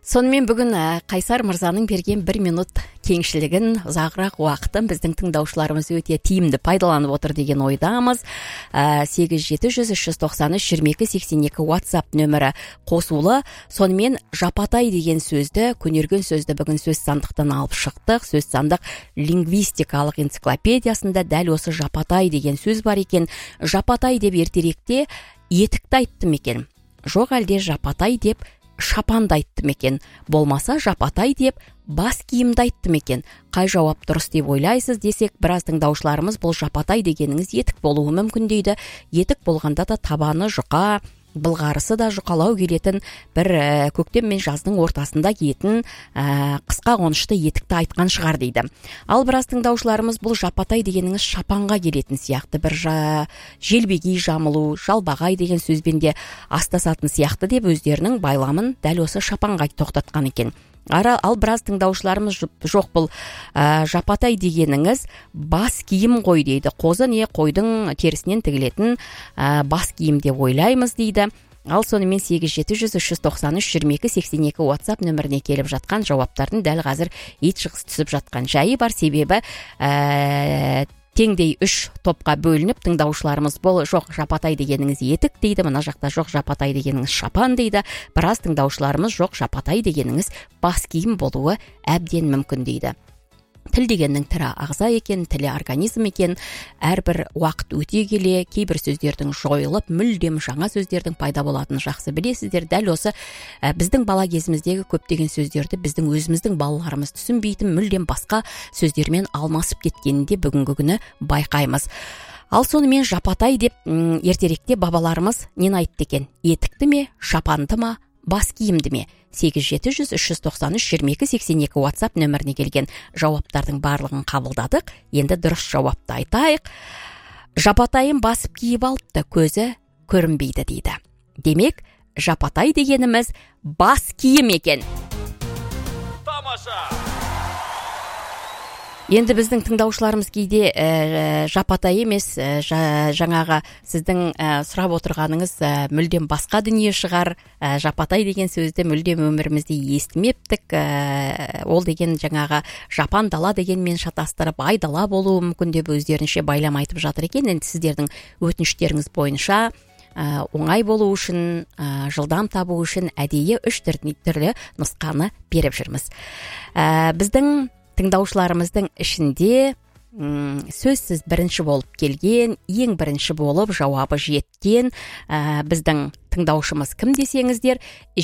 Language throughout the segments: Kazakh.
Сонымен бүгін Қайсар мырзаның берген 1 минут кеңшілігін, ұзағырақ уақытын біздің тыңдаушыларымыз өте тиімді пайдаланып отыр деген ойдамыз. 8700-393-2282 WhatsApp нөмірі қосулы. Сонымен жапатай деген сөзді, көнерген сөзді бүгін сөз сандықтан алып шықтық. Сөз сандық лингвистикалық энциклопедиясында дәл осы жапатай деген сөз бар екен. Жапатай деп ертеректе етікті айтты екен. Жоқ әлде жапатай деп шапанды айтты екен. Болмаса жапатай деп бас киімді айтты екен. Қай жауап дұрыс деп ойлайсыз десек, біраз тыңдаушыларымыз бұл жапатай дегеніңіз етік болуы мүмкін дейді. Етік болғанда да табаны жұқа, былғарысы да жұқалау келетін, бір көктем мен жаздың ортасында киетін қысқа қонышты етікті айтқан шығар дейді. Ал біраз тыңдаушыларымыз бұл жапатай дегеніңіз шапанға келетін сияқты, бір желбегей жамылу, жалбағай деген сөзбен де астасатын сияқты деп өздерінің байламын дәл осы шапанға тоқтатқан екен. Ал біраз тыңдаушыларымыз жоқ, бұл жапатай дегеніңіз бас киім ғой дейді. Қозы не қойдың терісінен тігілетін бас киім деп ойлаймыз дейді. Ал сонымен 8700-393-2282 WhatsApp нөміріне келіп жатқан жауаптардың дәл қазір ет шығыс түсіп жатқан жайы бар. Себебі теңдей 3 топқа бөлініп, тыңдаушыларымыз бұл жоқ жапатай дегеніңіз етік дейді, мына жақта жоқ жапатай дегеніңіз шапан дейді. Біраз тыңдаушыларымыз жоқ жапатай дегеніңіз бас киім болуы әбден мүмкін дейді. Тіл дегеннің тірі ағза екен, тілі организм екен. Әрбір уақыт өте келе кейбір сөздердің жойылып, мүлдем жаңа сөздердің пайда болатынын жақсы білесіздер. Дәл осы біздің бала кезіміздегі көптеген сөздерді біздің өзіміздің балаларымыз түсінбейтін, мүлдем басқа сөздермен алмасып кеткенінде бүгінгі күні байқаймыз. Ал сонымен жапатай деп ертеректе бабаларымыз нені айтты екен? Етікті ме, шапанды ма, бас киімді ме? 8700-393-2282 WhatsApp нөміріне келген жауаптардың барлығын қабылдадық. Енді дұрыс жауапты айтайық. Жапатайын басып киіп алыпты, көзі көрінбейді дейді. Демек, жапатай дегеніміз бас киім екен. Тамаша! Енді біздің тыңдаушыларымыз кейде жапатай емес, жаңағы сіздің сұрап отырғаныңыз мүлдем басқа дүние шығар. Жапатай деген сөзді мүлдем өмірімізде естімептік. Ол деген жаңағы жапан дала дегенмен шатастырып, ай дала болуы мүмкін деп өздерінше байлам айтып жатыр екен. Енді сіздердің өтініштеріңіз бойынша оңай болу үшін, жылдам табу үшін әдейі 3 түрлі нұсқаны беріп жүрміз. Біздің тыңдаушыларымыздың ішінде сөзсіз бірінші болып келген, ең бірінші болып жауабы жеткен біздің тыңдаушымыз кім десеңіздер,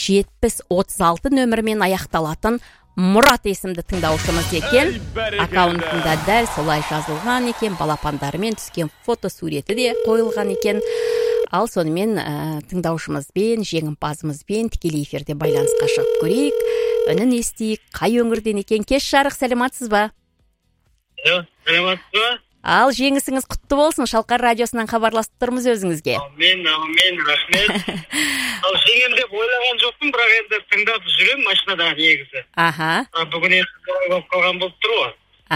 7036 нөмірмен аяқталатын Мұрат есімді тыңдаушымыз екен. Аккаунтында дәл солай жазылған екен, балапандарымен түскен фото суреті де қойылған екен. Ал сонымен тыңдаушымызбен, жеңімпазымызбен тікелей эфирде байланысқа шығып көрейік. Үнін естейік, қай өңірден екен? Кеш жарық, сәлематсыз ба? Сәлематсыз ба? Ал жеңісіңіз құтты болсын, Шалқар радиосынан хабарласып тұрмыз өзіңізге. Амен, рахмет. Ал жеңем деп ойлаған жоқпын, бірақ енді тыңдап жүрем машинада негізі. Бүгін енді болып қалған болып тұр ғой.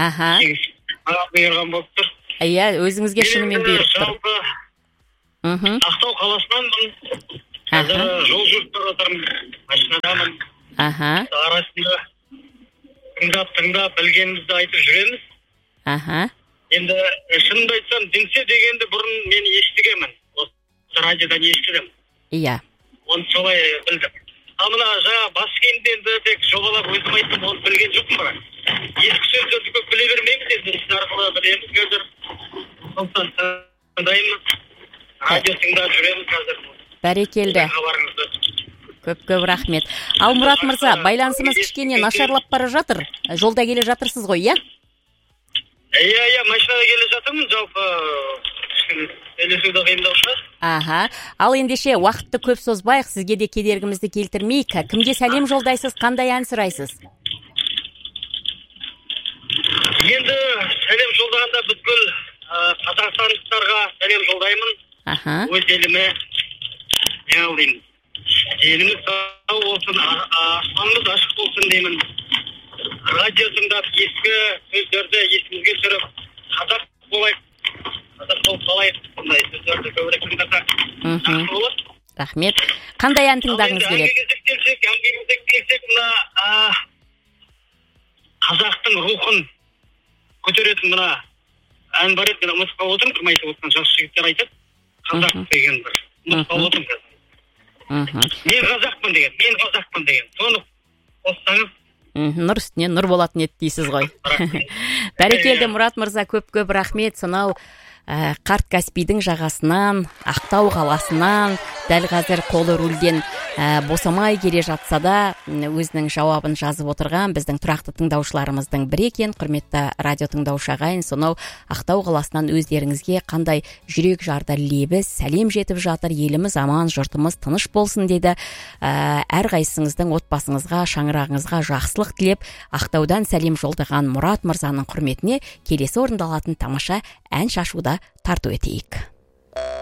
Бұйырған болып тұр. Иә, өзіңізге шынымен бұйырып тұр. Ақтау қаласынанмын. Қазір жол жүріп бара жатырмын, машинадамын. Арасында тыңдап білгенімізді айтып жүреміз. Енді шынымды айтсам, дінсе дегенді бұрын мен естігемін. Осы радиодан естідім. Иә. Оны солай білдім. Ал мына жаңа бас киімді енді тек жобалап өзім айттым, оны білген жоқпын бірақ. Ескі сөздерді көп біле бермейміз, енді сіз арқылы білеміз қазір. Сондықтан тыңдаймыз. Радио тыңдап жүреміз қазір. Бәрекелді. Көп рахмет. Ал Мұрат мырза, байланысымыз кішкене нашарлап бара жатыр. Жолда келе жатырсыз ғой, иә? Иә, машинада келе жатырмын, жалпы сөйлесуді қиындау шығар. Ал ендеше уақытты көп созбайық, сізге де кедергімізді келтірмейік. Кімге сәлем жолдайсыз, қандай ән сұрайсыз? Енді сәлем жолдағанда бүткіл қазақстандықтарға сәлем жолдаймын. Өз еліме, не алдаймын. Еліміз сау болсын, аспанымыз ашық болсын деймін. Радио тыңдап, ескі сөздерді есімізге түсіріп, қазақ болып қалайық, сондай сөздерді көбірек тыңдасақ жақсы болады. Рахмет. Қандай ән тыңдағыңыз келеді? Әңгімеге келсек, мына қазақтың рухын көтеретін мына ән бар еді, ұмытып қалып отырмын, кім айтып отқан жас жігіттер айтады, қазақ деген бір ұмытып қалып отырмын қазір. Мен қазақпын деген, соны қоссаңыз. Нұр үстіне нұр болатын еді дейсіз ғой. Бәрекелді Мұрат мырза, көп рахмет. Сонау Қарт Каспийдің жағасынан, Ақтау қаласынан, дәл қазір қолы рульден босамай келе жатса да, өзінің жауабын жазып отырған біздің тұрақты тыңдаушыларымыздың бірі екен. Құрметті радио тыңдаушы ағайын, сонау Ақтау қаласынан өздеріңізге қандай жүрек жарды лебіз, сәлем жетіп жатыр. Еліміз аман, жұртымыз тыныш болсын деді. Әрқайсыңыздың отбасыңызға, шаңырағыңызға жақсылық тілеп, Ақтаудан сәлем жолдаған Мұрат мырзаның құрметіне келесі орындалатын тамаша ән шашуда тарту етейік.